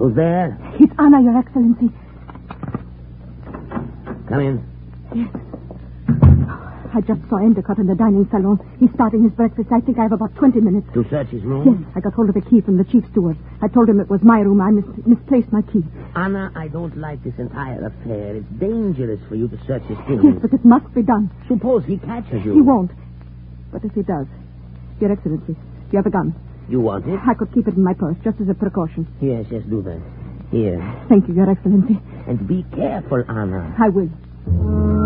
Who's there? It's Anna, Your Excellency. Come in. Yes. I just saw Endicott in the dining salon. He's starting his breakfast. I think I have about 20 minutes. To search his room? Yes, I got hold of a key from the chief steward. I told him it was my room. I misplaced my key. Anna, I don't like this entire affair. It's dangerous for you to search his things. Yes, but it must be done. Suppose he catches you. He won't. But if he does, Your Excellency, you have a gun. You want it? I could keep it in my purse, just as a precaution. Yes, do that. Here. Thank you, Your Excellency. And be careful, Anna. I will.